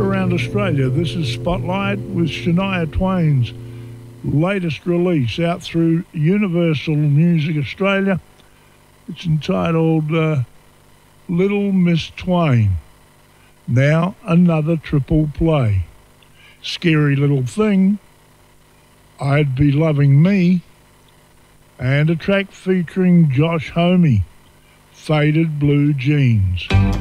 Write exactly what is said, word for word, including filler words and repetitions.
around Australia. This is Spotlight with Shania Twain's latest release out through Universal Music Australia. It's entitled uh, Little Miss Twain. Now another triple play. Scary Little Thing, I'd Be Loving Me, and a track featuring Josh Homme, Faded Blue Jeans.